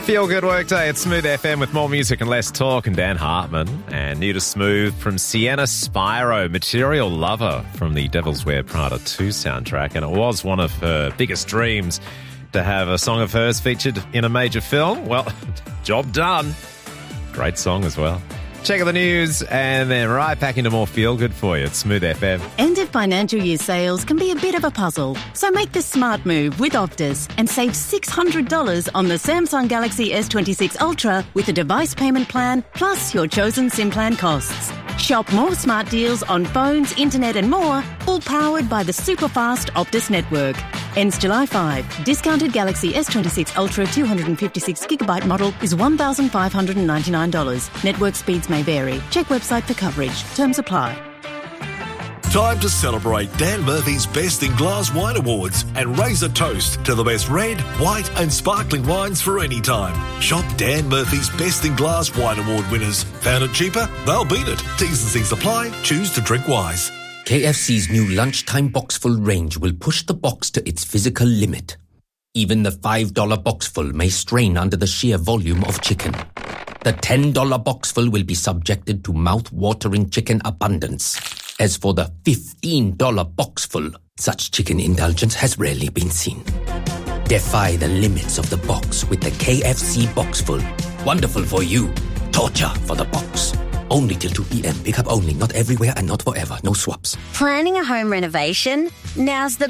Feel Good Workday at Smooth FM with more music and less talk, and Dan Hartman. And new to Smooth from Sienna Spiro, Material Lover from the Devil's Wear Prada 2 soundtrack. And it was one of her biggest dreams to have a song of hers featured in a major film. Well, job done. Great song as well. Check out the news and then right back into more Feel Good for you at Smooth FM. End of financial year sales can be a bit of a puzzle, so make the smart move with Optus and save $600 on the Samsung Galaxy S26 Ultra with a device payment plan plus your chosen SIM plan costs. Shop more smart deals on phones, internet and more, all powered by the super-fast Optus network. Ends July 5. Discounted Galaxy S26 Ultra 256GB model is $1,599. Network speeds may vary. Check website for coverage. Terms apply. Time to celebrate Dan Murphy's Best in Glass Wine Awards and raise a toast to the best red, white and sparkling wines for any time. Shop Dan Murphy's Best in Glass Wine Award winners. Found it cheaper? They'll beat it. T's and C's apply. Choose to drink wise. KFC's new lunchtime boxful range will push the box to its physical limit. Even the $5 boxful may strain under the sheer volume of chicken. The $10 boxful will be subjected to mouth-watering chicken abundance. As for the $15 boxful, such chicken indulgence has rarely been seen. Defy the limits of the box with the KFC boxful. Wonderful for you. Torture for the box. Only till 2 p.m. Pick up only, not everywhere and not forever. No swaps. Planning a home renovation? Now's the